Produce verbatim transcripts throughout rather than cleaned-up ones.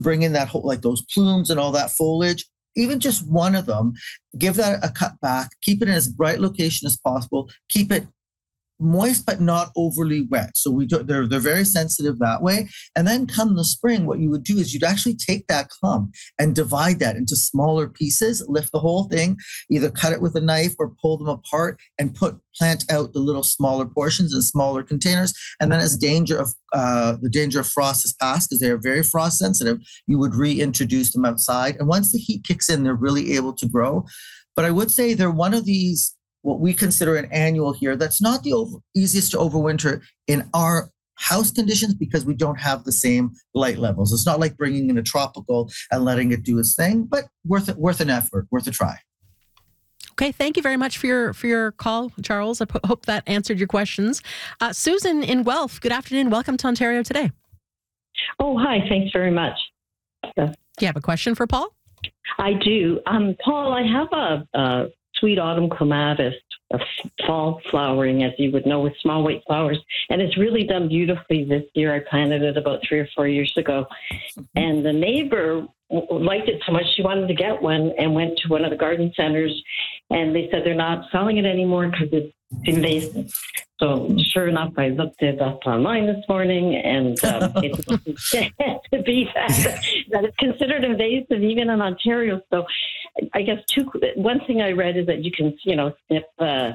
bring in that whole, like those plumes and all that foliage. Even just one of them, give that a cut back, keep it in as bright location as possible, keep it moist but not overly wet. So we do, they're they're very sensitive that way. And then come the spring, what you would do is you'd actually take that clump and divide that into smaller pieces, lift the whole thing, either cut it with a knife or pull them apart and put plant out the little smaller portions in smaller containers. And then as danger of uh, the danger of frost has passed, because they are very frost sensitive, you would reintroduce them outside. And once the heat kicks in, they're really able to grow. But I would say they're one of these what we consider an annual here. That's not the over, easiest to overwinter in our house conditions because we don't have the same light levels. It's not like bringing in a tropical and letting it do its thing, but worth it, worth an effort, worth a try. Okay, thank you very much for your for your call, Charles. I p- hope that answered your questions. Uh, Susan in Guelph, good afternoon. Welcome to Ontario Today. Oh, hi. Thanks very much. Do you have a question for Paul? I do. Um, Paul, I have a... a sweet autumn clematis, a fall flowering, as you would know, with small white flowers. And it's really done beautifully this year. I planted it about three or four years ago. And the neighbor liked it so much, she wanted to get one and went to one of the garden centers. And they said they're not selling it anymore because it's invasive. So sure enough, I looked it up online this morning, and um, it's to be that, that it's considered invasive even in Ontario. So I guess two. One thing I read is that you can, you know, snip uh,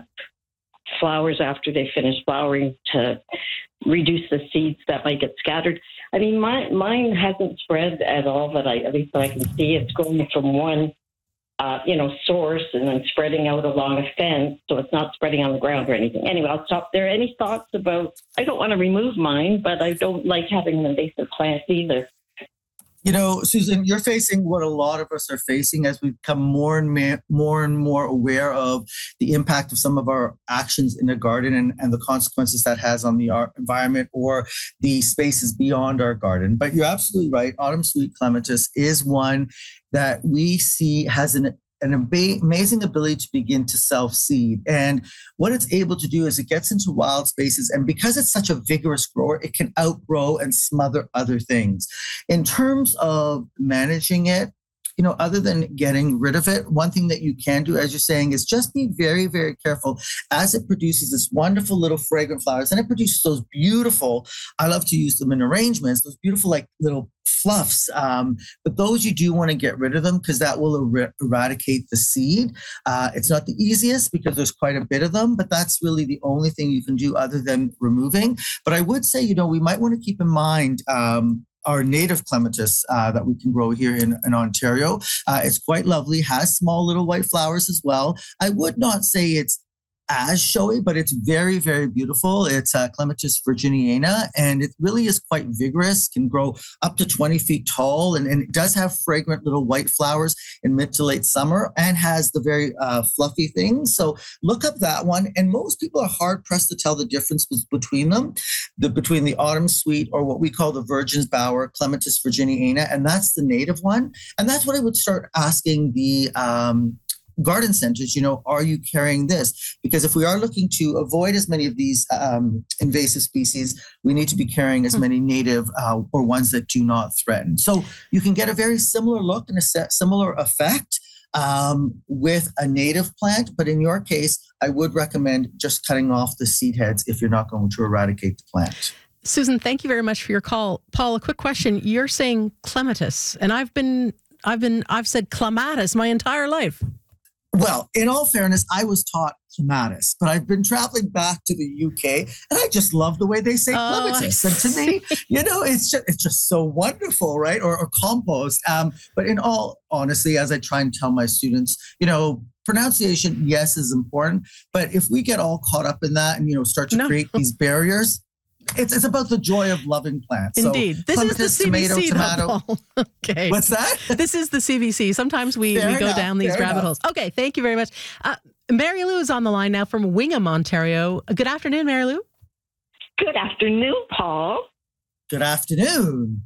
flowers after they finish flowering to reduce the seeds that might get scattered. I mean, my, mine hasn't spread at all, but I, at least I can see it's going from one Uh, you know, source and then spreading out along a fence, so it's not spreading on the ground or anything. Anyway, I'll stop there. Any thoughts about, I don't want to remove mine, but I don't like having an invasive plant either. You know, Susan, you're facing what a lot of us are facing as we become more and ma- more and more aware of the impact of some of our actions in the garden and, and the consequences that has on the our environment or the spaces beyond our garden. But you're absolutely right. Autumn sweet clematis is one that we see has an an amazing ability to begin to self-seed. And what it's able to do is it gets into wild spaces. And because it's such a vigorous grower, it can outgrow and smother other things. In terms of managing it, you know, other than getting rid of it, one thing that you can do, as you're saying, is just be very, very careful as it produces this wonderful little fragrant flowers. And it produces those beautiful, I love to use them in arrangements, those beautiful like little fluffs. Um, but those you do want to get rid of them because that will er- eradicate the seed. Uh, it's not the easiest because there's quite a bit of them, but that's really the only thing you can do other than removing. But I would say, you know, we might want to keep in mind um, our native clematis uh, that we can grow here in, in Ontario. Uh, it's quite lovely, has small little white flowers as well. I would not say it's as showy, but it's very, very beautiful. It's uh, Clematis virginiana, and it really is quite vigorous, can grow up to twenty feet tall, and, and it does have fragrant little white flowers in mid to late summer and has the very uh, fluffy things. So look up that one. And most people are hard pressed to tell the difference between them, the, between the autumn sweet or what we call the virgin's bower, Clematis virginiana, and that's the native one. And that's what I would start asking the um, garden centers, you know, are you carrying this? Because if we are looking to avoid as many of these um, invasive species, we need to be carrying as many native uh, or ones that do not threaten. So you can get a very similar look and a similar effect um, with a native plant. But in your case, I would recommend just cutting off the seed heads if you're not going to eradicate the plant. Susan, thank you very much for your call. Paul, a quick question. You're saying clematis, and I've been, I've been, I've said clematis my entire life. Well, in all fairness, I was taught clematis, but I've been traveling back to the U K, and I just love the way they say Oh, clematis. And to me, you know, it's just it's just so wonderful, right? Or, or compost. Um, but in all honesty, as I try and tell my students, you know, pronunciation, yes, is important. But if we get all caught up in that and, you know, start to No. create these barriers, It's it's about the joy of loving plants. Indeed. So, this clematis, is the C B C, tomato, tomato. though, Paul. Okay. What's that? This is the C B C. Sometimes we, Fair we go enough, down these fair rabbit enough. holes. Okay, thank you very much. Uh, Mary Lou is on the line now from Wingham, Ontario. Good afternoon, Mary Lou. Good afternoon, Paul. Good afternoon.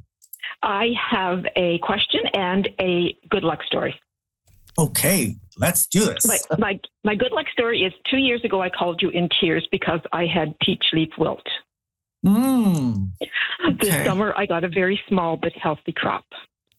I have a question and a good luck story. Okay, let's do this. My, my, my good luck story is two years ago I called you in tears because I had peach leaf wilt. Mm, This okay. summer I got a very small but healthy crop.